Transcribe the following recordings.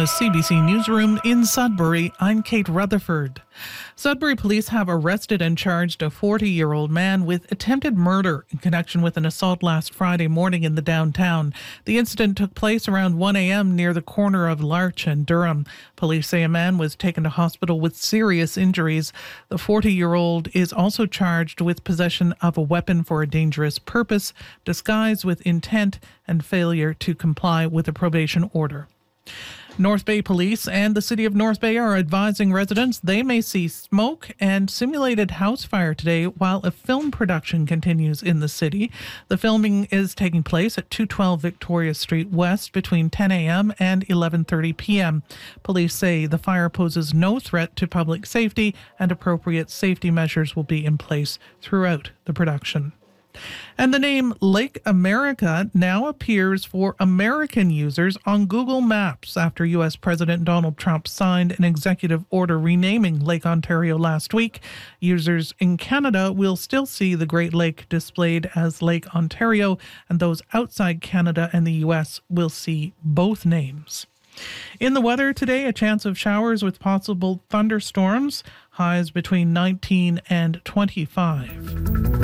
CBC Newsroom in Sudbury, I'm Kate Rutherford. Sudbury police have arrested and charged a 40-year-old man with attempted murder in connection with an assault last Friday morning in the downtown. The incident took place around 1 a.m. near the corner of Larch and Durham. Police say a man was taken to hospital with serious injuries. The 40-year-old is also charged with possession of a weapon for a dangerous purpose, disguised with intent, and failure to comply with a probation order. North Bay Police and the City of North Bay are advising residents they may see smoke and simulated house fire today while a film production continues in the city. The filming is taking place at 212 Victoria Street West between 10 a.m. and 11:30 p.m. Police say the fire poses no threat to public safety and appropriate safety measures will be in place throughout the production. And the name Lake America now appears for American users on Google Maps after U.S. President Donald Trump signed an executive order renaming Lake Ontario last week. Users in Canada will still see the Great Lake displayed as Lake Ontario, and those outside Canada and the U.S. will see both names. In the weather today, a chance of showers with possible thunderstorms, highs between 19 and 25.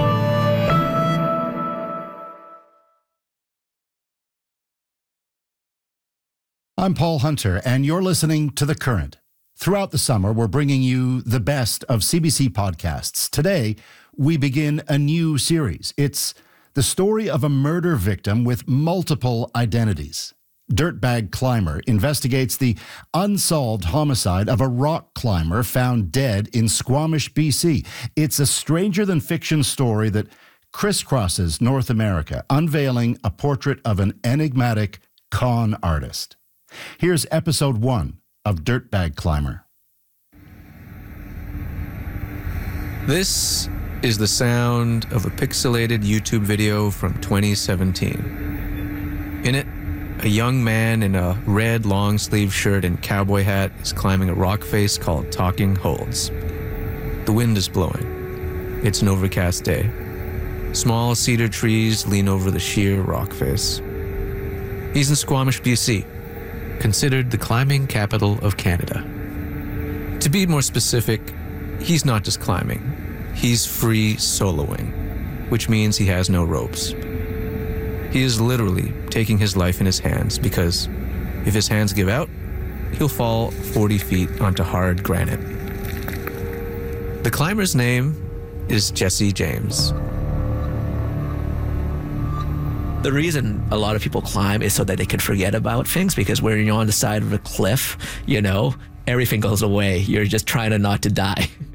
I'm Paul Hunter, and you're listening to The Current. Throughout the summer, we're bringing you the best of CBC podcasts. Today, we begin a new series. It's the story of a murder victim with multiple identities. Dirtbag Climber investigates the unsolved homicide of a rock climber found dead in Squamish, BC. It's a stranger-than-fiction story that crisscrosses North America, unveiling a portrait of an enigmatic con artist. Here's episode 1 of Dirtbag Climber. This is the sound of a pixelated YouTube video from 2017. In it, a young man in a red long-sleeve shirt and cowboy hat is climbing a rock face called Talking Holds. The wind is blowing. It's an overcast day. Small cedar trees lean over the sheer rock face. He's in Squamish, BC, considered the climbing capital of Canada. To be more specific, he's not just climbing. He's free soloing, which means he has no ropes. He is literally taking his life in his hands because if his hands give out, he'll fall 40 feet onto hard granite. The climber's name is Jesse James. The reason a lot of people climb is so that they can forget about things, because when you're on the side of a cliff, everything goes away. You're just trying to not to die.